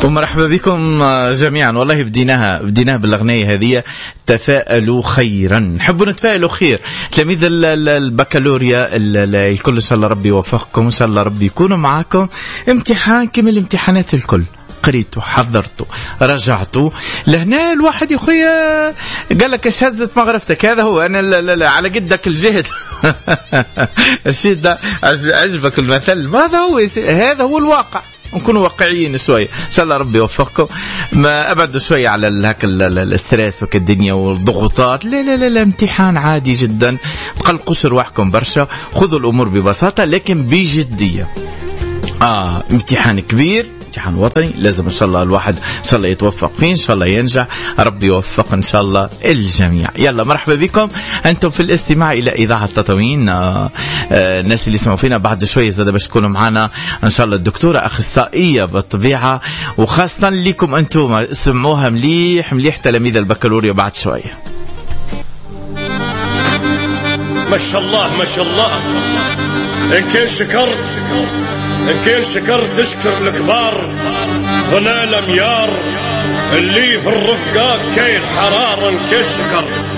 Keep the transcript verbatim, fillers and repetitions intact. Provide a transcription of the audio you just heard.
ومرحبا بكم جميعا. والله بديناها بديناها بالأغنية هذه، تفائلوا خيرا. نحبوا نتفائلوا خير. تلاميذ البكالوريا الكل إن شاء الله ربي يوفقكم، إن شاء الله ربي يكونوا معاكم. امتحان كمل الامتحانات الكل، قريتوا حضرتوا رجعتوا لهنا. الواحد يا خويا قال لك ايش هزت مغرفتك، هذا هو انا لا لا لا على قدك الجهد. الشيء ده عجبك المثل، ماذا هو هذا هو الواقع. نكونوا واقعيين شوية إن شاء الله ربي يوفقكم. ما أبعدوا شوية على هاك الستريس وكالدنيا والضغوطات. لا لا لا لا امتحان عادي جدا، قلقوش رواحكم برشا، خذوا الأمور ببساطة لكن بجدية. آه امتحان كبير، امتحان وطني، لازم إن شاء الله الواحد إن شاء الله يتوفق فيه، إن شاء الله ينجح، ربي يوفق إن شاء الله الجميع. يلا مرحبا بكم أنتم في الاستماع إلى إذاعة تطاوين. آه آه الناس اللي يسمعوا فينا بعد شوية زاد باش تكونوا معنا إن شاء الله الدكتورة أخصائية بالطبيعة، وخاصة لكم أنتم اسمعوها مليح مليح تلاميذ البكالوريا بعد شوية. ما شاء الله ما شاء الله. إن كان شكرت إن كان شكرت اشكر الكبار، هنا لميار اللي في الرفقة كاين حرارة. إن كان شكرت